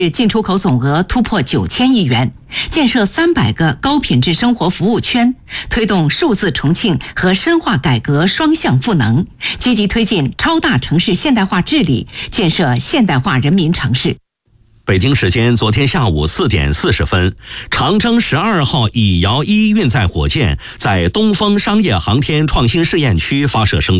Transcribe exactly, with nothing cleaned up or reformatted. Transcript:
进出口总额突破九千亿元，建设三百个高品质生活服务圈，推动数字重庆和深化改革双向赋能，积极推进超大城市现代化治理，建设现代化人民城市。 北京时间昨天下午四点四十分，长征十二号乙遥一运载火箭在东风商业航天创新试验区发射升空。